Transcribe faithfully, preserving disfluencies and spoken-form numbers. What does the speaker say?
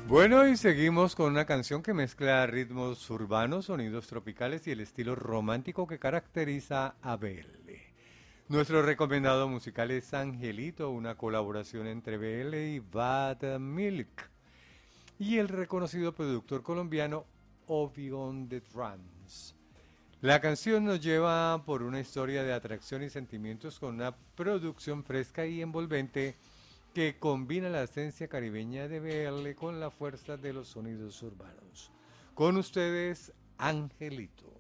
Bueno, y seguimos con una canción que mezcla ritmos urbanos, sonidos tropicales y el estilo romántico que caracteriza a B L. Nuestro recomendado musical es Angelito, una colaboración entre B L y Bad Milk, y el reconocido productor colombiano Ovion de Trans. La canción nos lleva por una historia de atracción y sentimientos con una producción fresca y envolvente que combina la esencia caribeña de B L con la fuerza de los sonidos urbanos. Con ustedes, Angelito.